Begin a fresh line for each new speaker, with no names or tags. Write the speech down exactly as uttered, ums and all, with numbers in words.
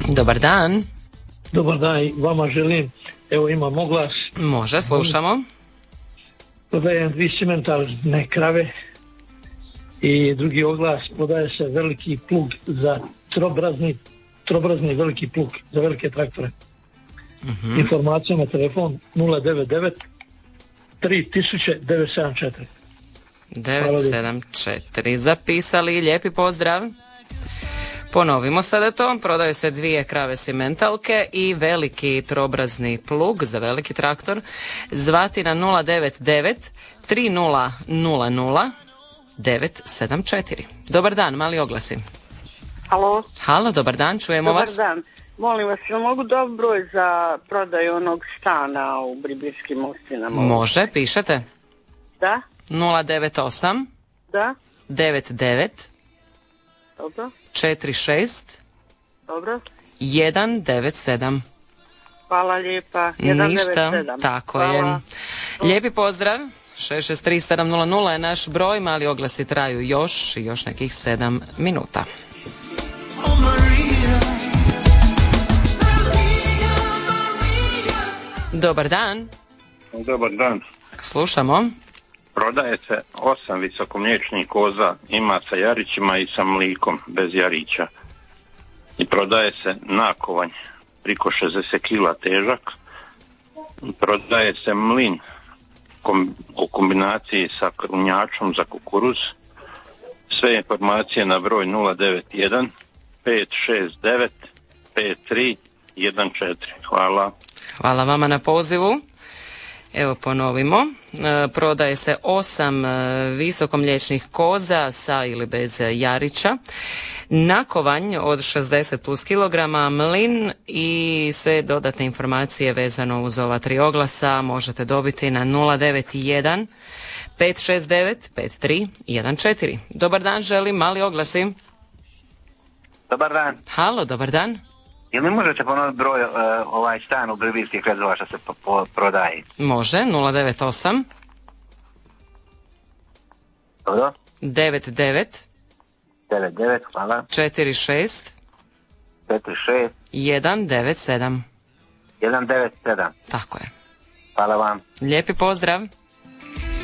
Dobar dan.
Dobar dan i vama želim. Evo imam oglas.
Može, slušamo.
Prodajem dvi cimentalne krave i drugi oglas, podaje se veliki plug za trobrazni, trobrazni veliki plug za velike traktore. Uh-huh. Informacija na telefon nula devet devet tri tisuće devet sedam četiri.
devet sedam četiri. Zapisali, lijepi pozdrav. Ponovimo sada to. Prodaju se dvije krave simentalke i veliki trobrazni plug za veliki traktor. Zvati na nula devet devet tri nula nula nula devet sedam četiri. Dobar dan, mali oglasi.
Halo.
Halo, dobar dan, čujemo
dobar
vas.
Dobar dan. Molim vas, jel mogu dobiti broj za prodaju onog stana u Bribirskim ostinama?
Može, pišete.
Da.
nula devet osam.
Da.
devet devet.
Dobro.
četiri šest.
Dobro.
jedan devet sedam.
Hvala lijepa. jedan devet sedam.
Ništa, tako
Hvala.
je. Lijepi pozdrav. šest šest tri sedam nula nula je naš broj, mali oglasi traju još i još nekih sedam minuta. Dobar dan.
Dobar dan.
Slušamo.
Prodaje se osam visokomliječnih koza, ima sa jarićima i sa mlikom, bez jarića. I prodaje se nakovanj, priko šezdeset kila težak. Prodaje se mlin kom, u kombinaciji sa krunjačom za kukuruz. Sve informacije na broj nula devet jedan pet šest devet pet tri jedan četiri. Hvala.
Hvala vama na pozivu. Evo ponovimo, e, prodaje se osam e, visokomliječnih koza sa ili bez jarića, nakovanj od šezdeset plus kilograma, mlin i sve dodatne informacije vezano uz ova tri oglasa možete dobiti na nula devet jedan pet šest devet pet tri jedan četiri. Dobar dan, želim, mali oglasi.
Dobar dan.
Halo, dobar dan.
Jel mi možete ponoviti broj uh, ovaj stan u Bribirskih Krezova što se po, po, prodaje?
Može, nula devet osam.
Dobro.
devet devet.
devet devet, hvala.
četiri šest.
četiri šest.
jedan devet sedam.
jedan devet sedam.
Tako je.
Hvala vam.
Lijepi pozdrav.